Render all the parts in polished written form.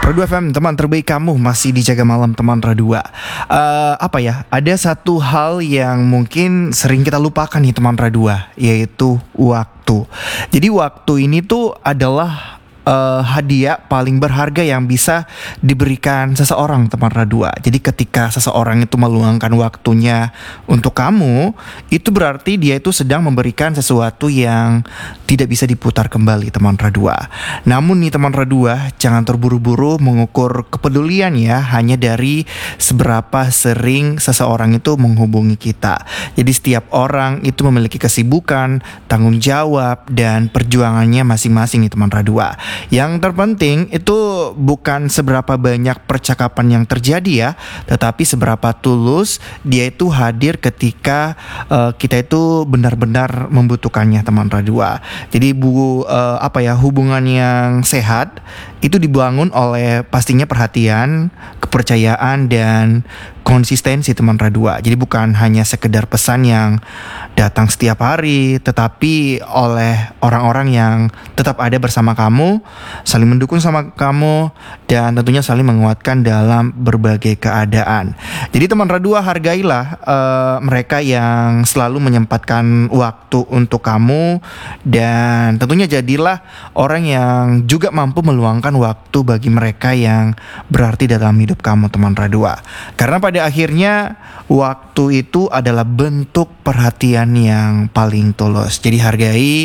Radua FM, teman terbaik kamu masih dijaga malam teman Radua. Ada satu hal yang mungkin sering kita lupakan nih teman Radua, yaitu waktu. Jadi waktu ini tuh adalah hadiah paling berharga yang bisa diberikan seseorang teman Radua. Jadi ketika seseorang itu meluangkan waktunya untuk kamu, itu berarti dia itu sedang memberikan sesuatu yang tidak bisa diputar kembali teman Radua. Namun nih teman Radua, jangan terburu-buru mengukur kepedulian ya hanya dari seberapa sering seseorang itu menghubungi kita. Jadi setiap orang itu memiliki kesibukan, tanggung jawab, dan perjuangannya masing-masing nih teman Radua. Yang terpenting itu bukan seberapa banyak percakapan yang terjadi ya, tetapi seberapa tulus dia itu hadir ketika kita itu benar-benar membutuhkannya teman Radua. Jadi hubungan yang sehat itu dibangun oleh pastinya perhatian, kepercayaan, dan konsistensi teman Radua. Jadi bukan hanya sekedar pesan yang datang setiap hari, tetapi oleh orang-orang yang tetap ada bersama kamu, saling mendukung sama kamu, dan tentunya saling menguatkan dalam berbagai keadaan. Jadi teman Radua, hargailah mereka yang selalu menyempatkan waktu untuk kamu, dan tentunya jadilah orang yang juga mampu meluangkan waktu bagi mereka yang berarti dalam hidup kamu teman Radua. Karena pada akhirnya waktu itu adalah bentuk perhatian yang paling tulus. Jadi hargai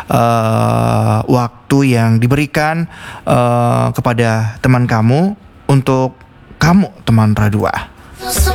waktu yang diberikan kepada teman kamu untuk kamu teman Radua.